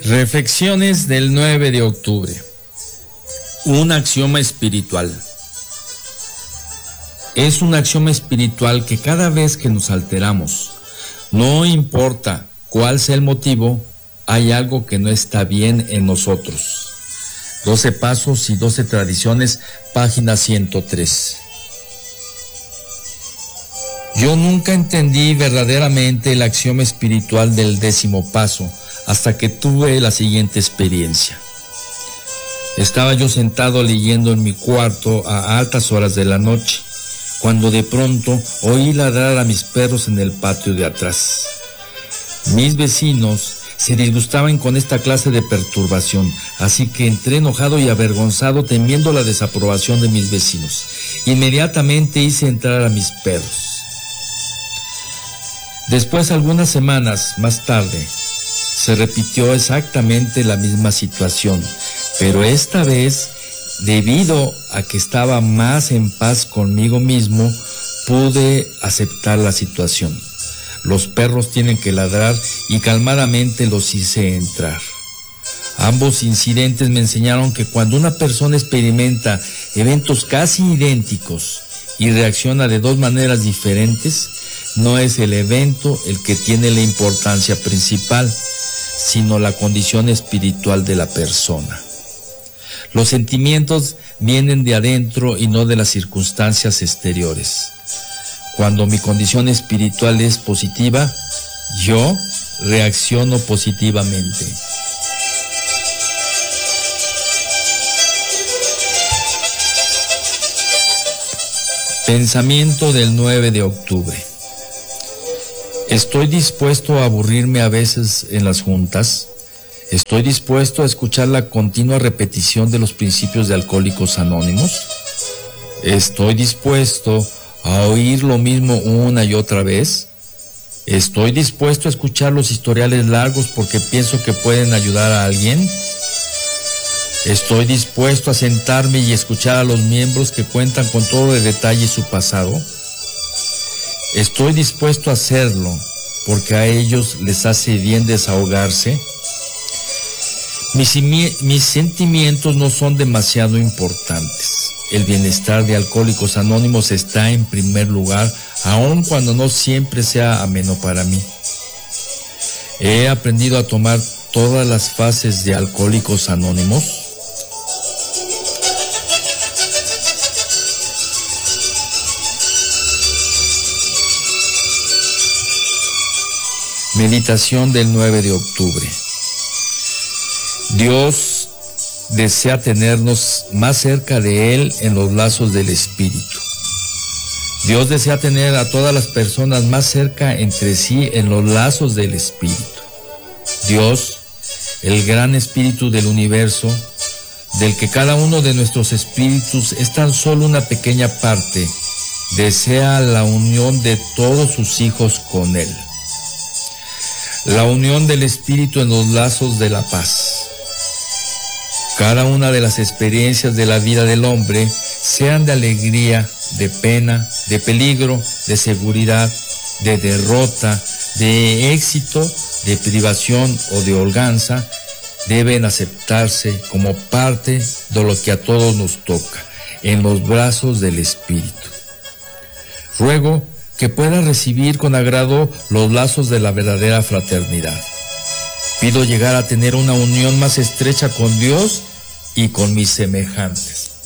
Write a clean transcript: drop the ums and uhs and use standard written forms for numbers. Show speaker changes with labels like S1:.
S1: Reflexiones del 9 de octubre. Un axioma espiritual. Es un axioma espiritual que cada vez que nos alteramos, no importa cuál sea el motivo, hay algo que no está bien en nosotros. 12 pasos y 12 tradiciones, página 103. Yo nunca entendí verdaderamente el axioma espiritual del 10º paso, hasta que tuve la siguiente experiencia. Estaba yo sentado leyendo en mi cuarto a altas horas de la noche, cuando de pronto oí ladrar a mis perros en el patio de atrás. Mis vecinos se disgustaban con esta clase de perturbación, así que entré enojado y avergonzado temiendo la desaprobación de mis vecinos. Inmediatamente hice entrar a mis perros. Después, algunas semanas más tarde, se repitió exactamente la misma situación, pero esta vez, debido a que estaba más en paz conmigo mismo, pude aceptar la situación. Los perros tienen que ladrar y calmadamente los hice entrar. Ambos incidentes me enseñaron que cuando una persona experimenta eventos casi idénticos y reacciona de dos maneras diferentes, no es el evento el que tiene la importancia principal, sino la condición espiritual de la persona. Los sentimientos vienen de adentro y no de las circunstancias exteriores. Cuando mi condición espiritual es positiva, yo reacciono positivamente. Pensamiento del 9 de octubre. ¿Estoy dispuesto a aburrirme a veces en las juntas? ¿Estoy dispuesto a escuchar la continua repetición de los principios de Alcohólicos Anónimos? ¿Estoy dispuesto a oír lo mismo una y otra vez? ¿Estoy dispuesto a escuchar los historiales largos porque pienso que pueden ayudar a alguien? ¿Estoy dispuesto a sentarme y escuchar a los miembros que cuentan con todo el detalle su pasado? ¿Estoy dispuesto a hacerlo porque a ellos les hace bien desahogarse? Mis sentimientos no son demasiado importantes. El bienestar de Alcohólicos Anónimos está en primer lugar, aun cuando no siempre sea ameno para mí. He aprendido a tomar todas las fases de Alcohólicos Anónimos. Meditación del 9 de octubre. Dios desea tenernos más cerca de Él en los lazos del Espíritu. Dios desea tener a todas las personas más cerca entre sí en los lazos del Espíritu. Dios, el gran Espíritu del universo, del que cada uno de nuestros espíritus es tan solo una pequeña parte, desea la unión de todos sus hijos con Él. La unión del Espíritu en los lazos de la paz. Cada una de las experiencias de la vida del hombre, sean de alegría, de pena, de peligro, de seguridad, de derrota, de éxito, de privación o de holganza, deben aceptarse como parte de lo que a todos nos toca, en los brazos del Espíritu. Ruego que pueda recibir con agrado los lazos de la verdadera fraternidad. Pido llegar a tener una unión más estrecha con Dios y con mis semejantes.